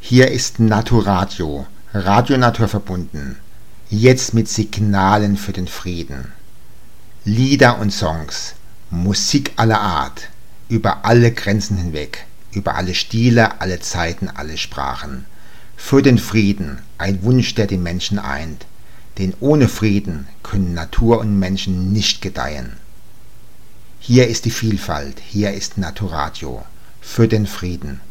Hier ist Naturadio, Radio naturverbunden, jetzt mit Signalen für den Frieden. Lieder und Songs, Musik aller Art, über alle Grenzen hinweg, über alle Stile, alle Zeiten, alle Sprachen. Für den Frieden, ein Wunsch, der die Menschen eint, denn ohne Frieden können Natur und Menschen nicht gedeihen. Hier ist die Vielfalt, hier ist Naturadio, für den Frieden.